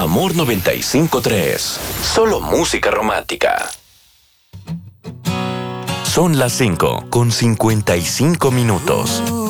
Amor 95.3. Solo música romántica. Son las 5:55.